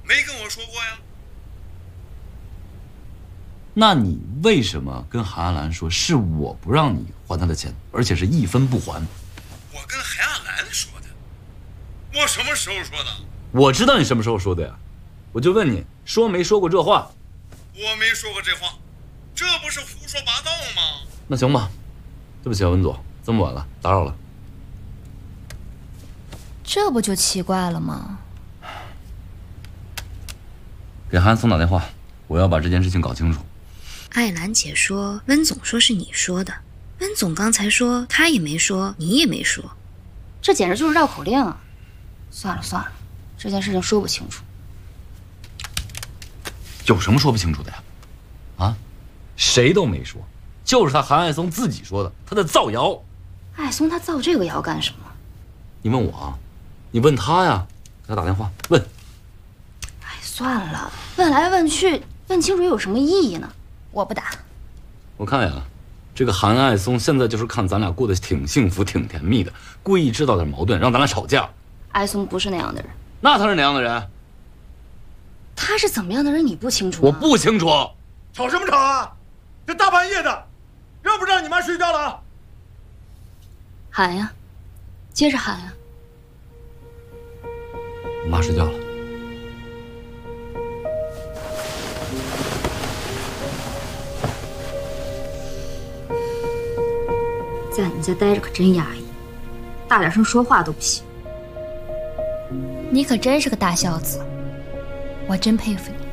没跟我说过呀。 那你为什么跟韩亚兰说是我不让你还他的钱，而且是一分不还？ 我跟韩亚兰说的，我什么时候说的？ 我知道你什么时候说的呀，我就问你说没说过这话？ 我没说过这话，这不是胡说八道吗？ 那行吧，对不起啊，文佐，这么晚了，打扰了。 这不就奇怪了吗？ 给韩松打电话，我要把这件事情搞清楚。 艾兰姐说温总说是你说的，温总刚才说他也没说，你也没说， 这简直就是绕口令啊！算了算了，这件事情说不清楚。 有什么说不清楚的呀？啊，谁都没说，就是他韩爱松自己说的，他在造谣。 艾松他造这个谣干什么？ 你问我啊？你问他呀，给他打电话问。 哎，算了，问来问去，问清楚有什么意义呢？我不打。 我看呀，这个韩爱松现在就是看咱俩过得挺幸福、挺甜蜜的，故意制造点矛盾，让咱俩吵架。 艾松不是那样的人。 那他是哪样的人？ 他是怎么样的人，你不清楚吗？ 我不清楚。 吵什么吵啊？这大半夜的，让不让你妈睡觉了啊？ 喊呀，接着喊呀。 我妈睡觉了。 在你家待着可真压抑，大点声说话都不行。你可真是个大孝子，我真佩服你。